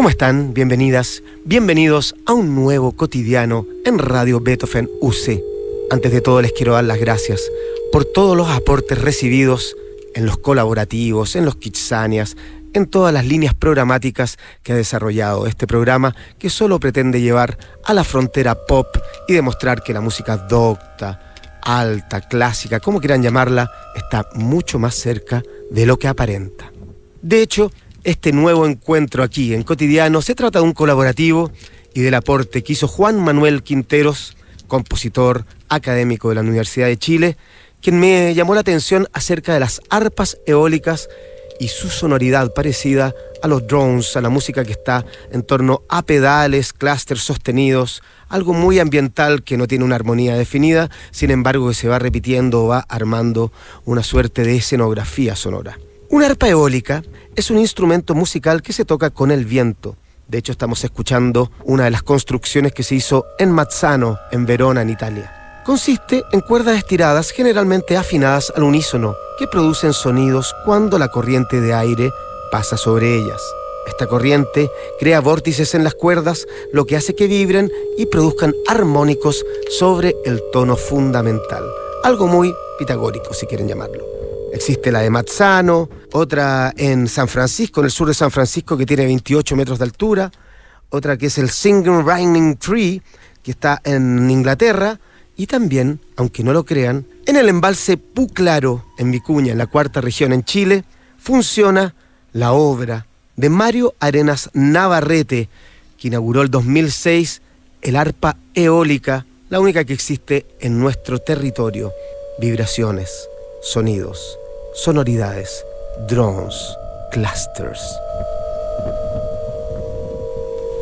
¿Cómo están? Bienvenidas, bienvenidos a un nuevo cotidiano en Radio Beethoven UC. Antes de todo les quiero dar las gracias por todos los aportes recibidos en los colaborativos, en los Kitsanias, en todas las líneas programáticas que ha desarrollado este programa, que solo pretende llevar a la frontera pop y demostrar que la música docta, alta, clásica, como quieran llamarla, está mucho más cerca de lo que aparenta. De hecho, este nuevo encuentro aquí en Cotidiano se trata de un colaborativo y del aporte que hizo Juan Manuel Quinteros, compositor académico de la Universidad de Chile, quien me llamó la atención acerca de las arpas eólicas y su sonoridad parecida a los drones, a la música que está en torno a pedales, clústeres sostenidos, algo muy ambiental que no tiene una armonía definida, sin embargo que se va repitiendo o va armando una suerte de escenografía sonora. Una arpa eólica es un instrumento musical que se toca con el viento. De hecho, estamos escuchando una de las construcciones que se hizo en Mazzano, en Verona, en Italia. Consiste en cuerdas estiradas, generalmente afinadas al unísono, que producen sonidos cuando la corriente de aire pasa sobre ellas. Esta corriente crea vórtices en las cuerdas, lo que hace que vibren y produzcan armónicos sobre el tono fundamental. Algo muy pitagórico, si quieren llamarlo. Existe la de Mazzano, otra en San Francisco, en el sur de San Francisco, que tiene 28 metros de altura, otra que es el Singing Rhyming Tree, que está en Inglaterra, y también, aunque no lo crean, en el embalse Puclaro, en Vicuña, en la cuarta región en Chile, funciona la obra de Mario Arenas Navarrete, que inauguró el 2006 el arpa eólica, la única que existe en nuestro territorio. Vibraciones, sonidos, sonoridades, drones, clusters.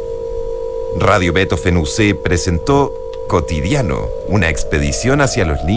Radio Beethoven UC presentó Cotidiano, una expedición hacia los límites